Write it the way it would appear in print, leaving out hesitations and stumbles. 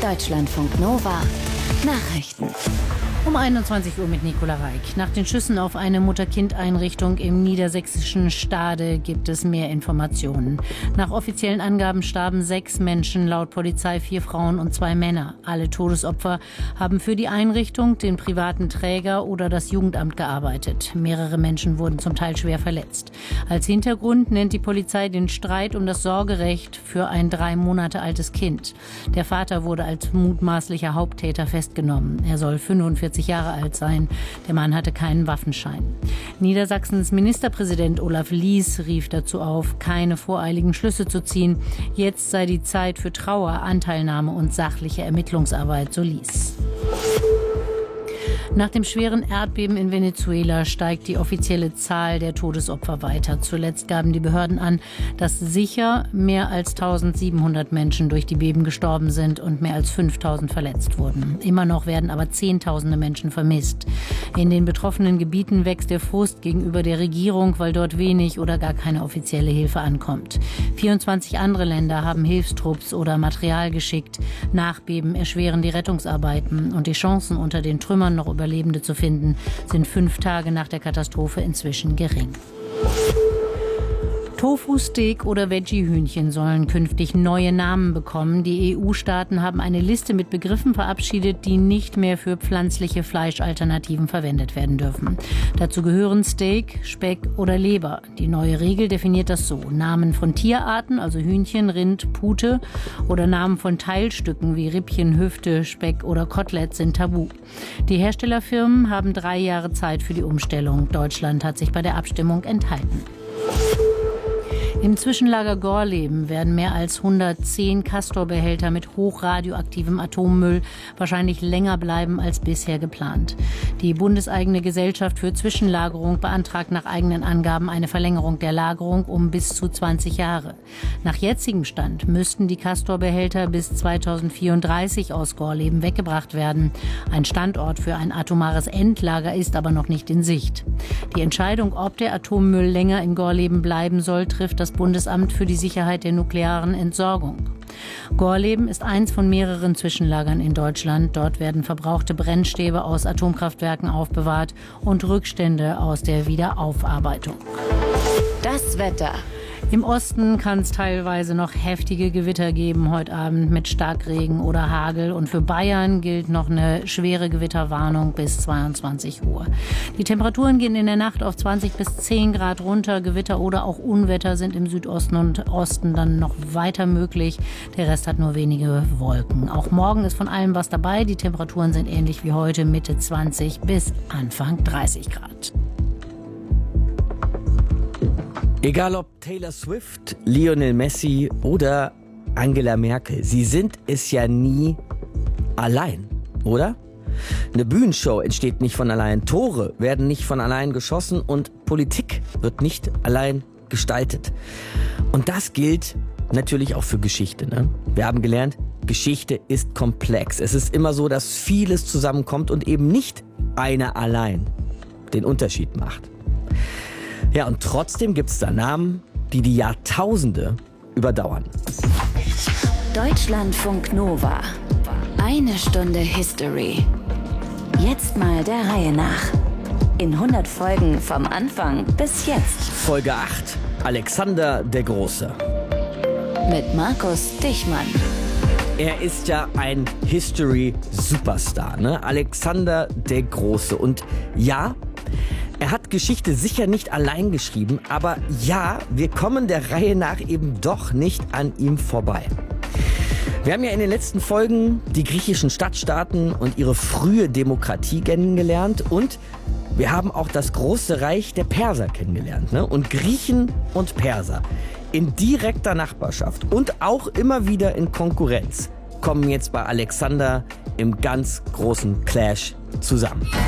Deutschlandfunk Nova Nachrichten. Um 21 Uhr mit Nicola Reik. Nach den Schüssen auf eine Mutter-Kind-Einrichtung im niedersächsischen Stade gibt es mehr Informationen. Nach offiziellen Angaben starben 6 Menschen, laut Polizei 4 Frauen und 2 Männer. Alle Todesopfer haben für die Einrichtung, den privaten Träger oder das Jugendamt gearbeitet. Mehrere Menschen wurden zum Teil schwer verletzt. Als Hintergrund nennt die Polizei den Streit um das Sorgerecht für ein 3 Monate altes Kind. Der Vater wurde als mutmaßlicher Haupttäter festgenommen. Er soll 45 Jahre alt sein. Der Mann hatte keinen Waffenschein. Niedersachsens Ministerpräsident Olaf Lies rief dazu auf, keine voreiligen Schlüsse zu ziehen. Jetzt sei die Zeit für Trauer, Anteilnahme und sachliche Ermittlungsarbeit, so Lies. Nach dem schweren Erdbeben in Venezuela steigt die offizielle Zahl der Todesopfer weiter. Zuletzt gaben die Behörden an, dass sicher mehr als 1700 Menschen durch die Beben gestorben sind und mehr als 5000 verletzt wurden. Immer noch werden aber Zehntausende Menschen vermisst. In den betroffenen Gebieten wächst der Frust gegenüber der Regierung, weil dort wenig oder gar keine offizielle Hilfe ankommt. 24 andere Länder haben Hilfstrupps oder Material geschickt. Nachbeben erschweren die Rettungsarbeiten und die Chancen, unter den Trümmern noch Überlebende zu finden, sind 5 Tage nach der Katastrophe inzwischen gering. Tofu, Steak oder Veggie-Hühnchen sollen künftig neue Namen bekommen. Die EU-Staaten haben eine Liste mit Begriffen verabschiedet, die nicht mehr für pflanzliche Fleischalternativen verwendet werden dürfen. Dazu gehören Steak, Speck oder Leber. Die neue Regel definiert das so. Namen von Tierarten, also Hühnchen, Rind, Pute oder Namen von Teilstücken wie Rippchen, Hüfte, Speck oder Kotelett sind tabu. Die Herstellerfirmen haben 3 Jahre Zeit für die Umstellung. Deutschland hat sich bei der Abstimmung enthalten. Im Zwischenlager Gorleben werden mehr als 110 Castor-Behälter mit hochradioaktivem Atommüll wahrscheinlich länger bleiben als bisher geplant. Die bundeseigene Gesellschaft für Zwischenlagerung beantragt nach eigenen Angaben eine Verlängerung der Lagerung um bis zu 20 Jahre. Nach jetzigem Stand müssten die Castor-Behälter bis 2034 aus Gorleben weggebracht werden. Ein Standort für ein atomares Endlager ist aber noch nicht in Sicht. Die Entscheidung, ob der Atommüll länger in Gorleben bleiben soll, trifft das Bundesamt für die Sicherheit der nuklearen Entsorgung. Gorleben ist eins von mehreren Zwischenlagern in Deutschland. Dort werden verbrauchte Brennstäbe aus Atomkraftwerken aufbewahrt und Rückstände aus der Wiederaufarbeitung. Das Wetter. Im Osten kann es teilweise noch heftige Gewitter geben heute Abend mit Starkregen oder Hagel. Und für Bayern gilt noch eine schwere Gewitterwarnung bis 22 Uhr. Die Temperaturen gehen in der Nacht auf 20 bis 10 Grad runter. Gewitter oder auch Unwetter sind im Südosten und Osten dann noch weiter möglich. Der Rest hat nur wenige Wolken. Auch morgen ist von allem was dabei. Die Temperaturen sind ähnlich wie heute, Mitte 20 bis Anfang 30 Grad. Egal ob Taylor Swift, Lionel Messi oder Angela Merkel, sie sind es ja nie allein, oder? Eine Bühnenshow entsteht nicht von allein, Tore werden nicht von allein geschossen und Politik wird nicht allein gestaltet. Und das gilt natürlich auch für Geschichte, ne? Wir haben gelernt, Geschichte ist komplex. Es ist immer so, dass vieles zusammenkommt und eben nicht einer allein den Unterschied macht. Ja, und trotzdem gibt es da Namen, die die Jahrtausende überdauern. Deutschlandfunk Nova. 1 Stunde History. Jetzt mal der Reihe nach. In 100 Folgen vom Anfang bis jetzt. Folge 8. Alexander der Große. Mit Markus Dichmann. Er ist ja ein History-Superstar, ne? Alexander der Große. Und ja, er hat Geschichte sicher nicht allein geschrieben, aber ja, wir kommen der Reihe nach eben doch nicht an ihm vorbei. Wir haben ja in den letzten Folgen die griechischen Stadtstaaten und ihre frühe Demokratie kennengelernt und wir haben auch das große Reich der Perser kennengelernt, ne? Und Griechen und Perser in direkter Nachbarschaft und auch immer wieder in Konkurrenz kommen jetzt bei Alexander im ganz großen Clash zusammen.